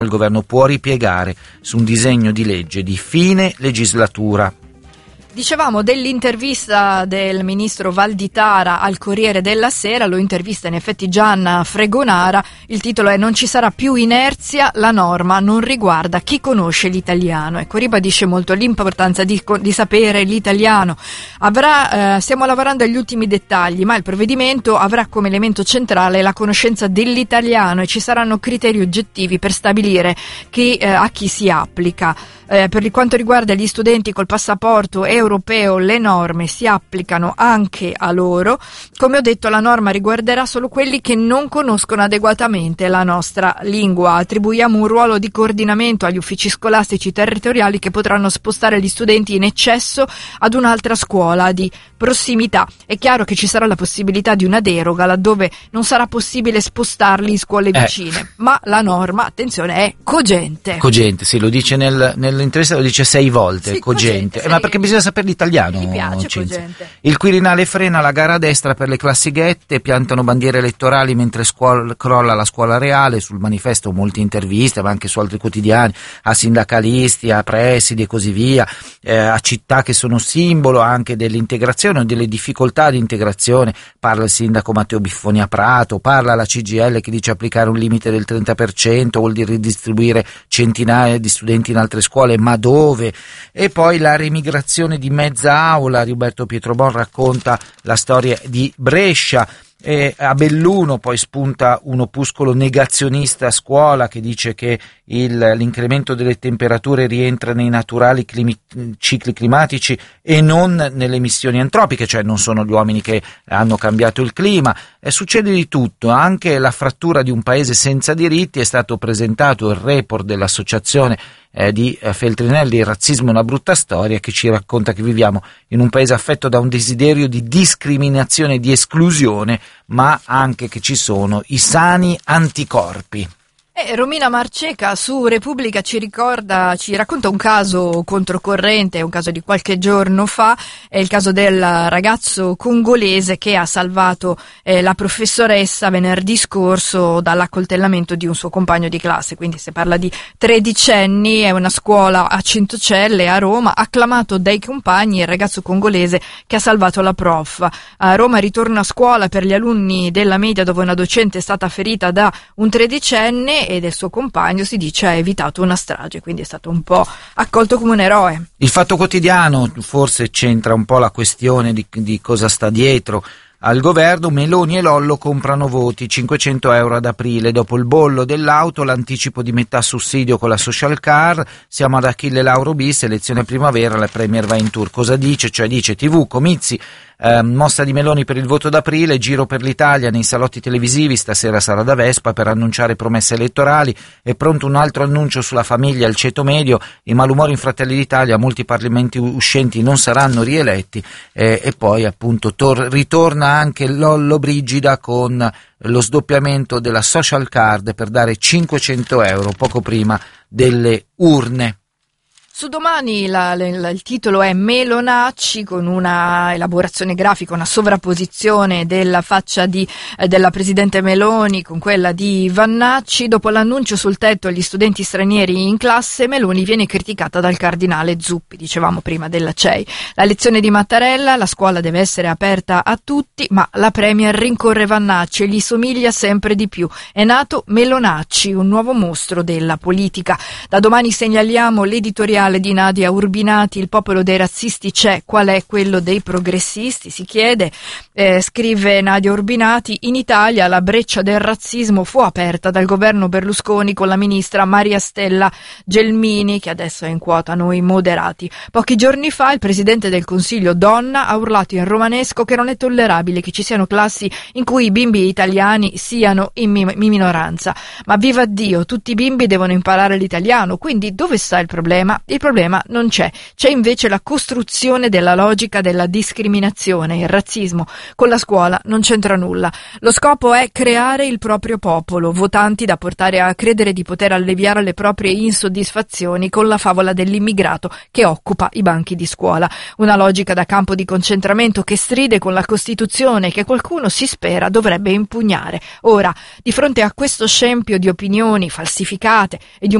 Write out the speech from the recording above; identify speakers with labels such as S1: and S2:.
S1: il governo può ripiegare su un disegno di legge di fine legislatura.
S2: Dicevamo dell'intervista del ministro Valditara al Corriere della Sera, lo intervista in effetti Gianna Fregonara, il titolo è "Non ci sarà più inerzia, la norma non riguarda chi conosce l'italiano". Ecco, ribadisce molto l'importanza di sapere l'italiano. Stiamo lavorando agli ultimi dettagli, ma il provvedimento avrà come elemento centrale la conoscenza dell'italiano e ci saranno criteri oggettivi per stabilire a chi si applica. Per quanto riguarda gli studenti col passaporto europeo, le norme si applicano anche a loro. Come ho detto, la norma riguarderà solo quelli che non conoscono adeguatamente la nostra lingua. Attribuiamo un ruolo di coordinamento agli uffici scolastici territoriali che potranno spostare gli studenti in eccesso ad un'altra scuola di prossimità. È chiaro che ci sarà la possibilità di una deroga laddove non sarà possibile spostarli in scuole vicine, ma la norma, attenzione, è cogente.
S1: Cogente, sì, lo dice nell'intervista, lo dice 6 volte,
S2: sì,
S1: cogente. Ma perché bisogna sapere l'italiano.
S2: Mi piace cogente.
S1: Il Quirinale frena la gara a destra per le classighette, piantano bandiere elettorali mentre crolla la scuola reale. Sul Manifesto molte interviste, ma anche su altri quotidiani, a sindacalisti, a presidi e così via, a città che sono simbolo anche dell'integrazione o delle difficoltà di integrazione. Parla il sindaco Matteo Biffoni a Prato, parla la CGIL che dice applicare un limite del 30% vuol dire ridistribuire centinaia di studenti in altre scuole, ma dove? E poi la remigrazione di mezza aula. Roberto Pietrobon racconta la storia di Brescia. E a Belluno poi spunta un opuscolo negazionista a scuola che dice che l'incremento delle temperature rientra nei naturali cicli climatici e non nelle emissioni antropiche, cioè non sono gli uomini che hanno cambiato il clima. Succede di tutto, anche la frattura di un paese senza diritti. È stato presentato il report dell'associazione di Feltrinelli, "Il razzismo è una brutta storia", che ci racconta che viviamo in un paese affetto da un desiderio di discriminazione e di esclusione, ma anche che ci sono i sani anticorpi.
S2: Romina Marceca su Repubblica ci racconta un caso controcorrente, un caso di qualche giorno fa, è il caso del ragazzo congolese che ha salvato la professoressa venerdì scorso dall'accoltellamento di un suo compagno di classe. Quindi si parla di 13enni, è una scuola a Centocelle a Roma, acclamato dai compagni il ragazzo congolese che ha salvato la prof. A Roma ritorna a scuola per gli alunni della media dove una docente è stata ferita da un 13enne e del suo compagno si dice ha evitato una strage, quindi è stato un po' accolto come un eroe.
S1: Il Fatto Quotidiano forse c'entra un po' la questione di cosa sta dietro. Al governo Meloni e Lollo comprano voti, 500 euro ad aprile, dopo il bollo dell'auto, l'anticipo di metà sussidio con la social car, siamo ad Achille Lauro bis, elezione primavera, la Premier va in tour. Cosa dice? Cioè dice TV, comizi, mossa di Meloni per il voto d'aprile, giro per l'Italia nei salotti televisivi, stasera sarà da Vespa per annunciare promesse elettorali, è pronto un altro annuncio sulla famiglia, il ceto medio, i malumori in Fratelli d'Italia, molti parlamenti uscenti non saranno rieletti, e poi appunto ritorna anche Lollo Brigida con lo sdoppiamento della social card per dare 500 euro poco prima delle urne.
S2: Su Domani il titolo è Melonacci, con una elaborazione grafica, una sovrapposizione della faccia della presidente Meloni con quella di Vannacci. Dopo l'annuncio sul tetto agli studenti stranieri in classe, Meloni viene criticata dal cardinale Zuppi, dicevamo prima della CEI. La lezione di Mattarella, la scuola deve essere aperta a tutti, ma la Premier rincorre Vannacci e gli somiglia sempre di più. È nato Melonacci, un nuovo mostro della politica. Da Domani segnaliamo l'editoriale di Nadia Urbinati, il popolo dei razzisti c'è, qual è quello dei progressisti? Si chiede, scrive Nadia Urbinati, in Italia la breccia del razzismo fu aperta dal governo Berlusconi con la ministra Maria Stella Gelmini, che adesso è in quota noi moderati. Pochi giorni fa il presidente del Consiglio donna ha urlato in romanesco che non è tollerabile che ci siano classi in cui i bimbi italiani siano in minoranza. Ma viva Dio, tutti i bimbi devono imparare l'italiano, quindi dove sta il problema? Il problema non c'è invece la costruzione della logica della discriminazione, il razzismo. Con la scuola non c'entra nulla. Lo scopo è creare il proprio popolo, votanti da portare a credere di poter alleviare le proprie insoddisfazioni con la favola dell'immigrato che occupa i banchi di scuola. Una logica da campo di concentramento che stride con la Costituzione che qualcuno si spera dovrebbe impugnare. Ora, di fronte a questo scempio di opinioni falsificate e di un